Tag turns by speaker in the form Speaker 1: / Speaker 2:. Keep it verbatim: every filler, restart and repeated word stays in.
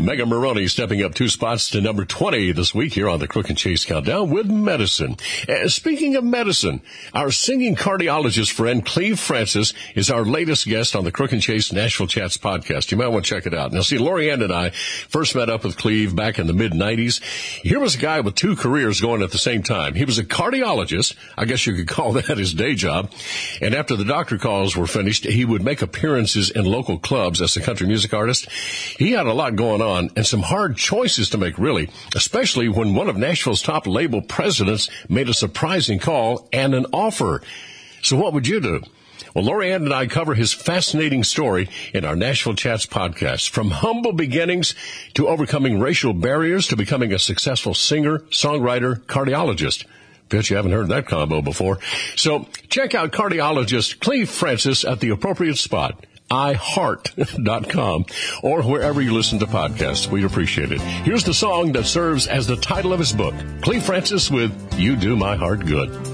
Speaker 1: Megan Maroney stepping up two spots to number twenty this week here on the Crook and Chase Countdown with Medicine. Uh, speaking of medicine, our singing cardiologist friend Cleve Francis is our latest guest on the Crook and Chase Nashville Chats podcast. You might want to check it out. Now, see, Lorianne and I first met up with Cleve back in the mid nineties. Here was a guy with two careers going at the same time. He was a cardiologist. I guess you could call that his day job. And after the doctor calls were finished, he would make appearances in local clubs as a country music artist. He had a lot going on and some hard choices to make, really, especially when one of Nashville's top label presidents made a surprising call and an offer. So what would you do? Well, Lorianne and I cover his fascinating story in our Nashville Chats podcast, from humble beginnings to overcoming racial barriers to becoming a successful singer, songwriter, cardiologist. Bet you haven't heard that combo before. So check out cardiologist Cleve Francis at the appropriate spot, i heart dot com, or wherever you listen to podcasts. We'd appreciate it. Here's the song that serves as the title of his book, Cleve Francis with You Do My Heart Good.